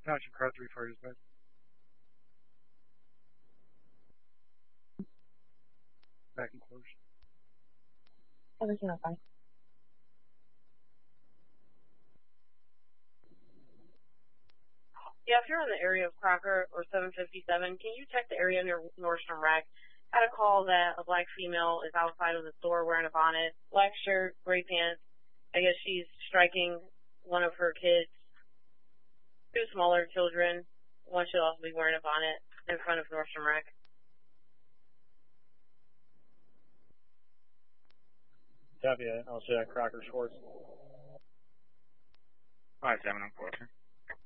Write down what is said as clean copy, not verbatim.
Township car 3-4 dispatch. Back and close. Everything okay. Yeah, if you're in the area of Crocker or 757, can you check the area near Nordstrom Rack? Had a call that a black female is outside of the store wearing a bonnet, black shirt, gray pants. I guess she's striking one of her kids, two smaller children. One should also be wearing a bonnet in front of Nordstrom Rack. Copy that. I'll check Crocker Schwartz. 5-7 on 4.